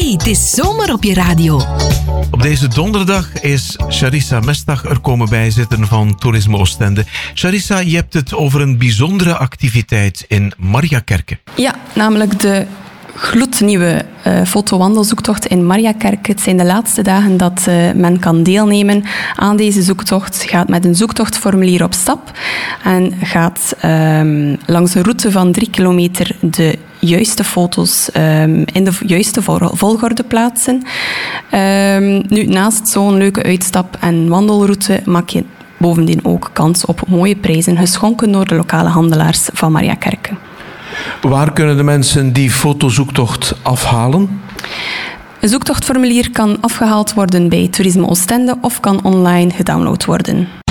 Hey, het is zomer op je radio. Op deze donderdag is Charissa Mestag er komen bijzitten van Toerisme Oostende. Charissa, je hebt het over een bijzondere activiteit in Mariakerke. Ja, namelijk de gloednieuwe fotowandelzoektocht in Mariakerke. Het zijn de laatste dagen dat men kan deelnemen aan deze zoektocht. Je gaat met een zoektochtformulier op stap en gaat langs een route van 3 kilometer de juiste foto's in de juiste volgorde plaatsen. Nu, naast zo'n leuke uitstap- en wandelroute maak je bovendien ook kans op mooie prijzen geschonken door de lokale handelaars van Mariakerke. Waar kunnen de mensen die fotozoektocht afhalen? Een zoektochtformulier kan afgehaald worden bij Toerisme Oostende of kan online gedownload worden.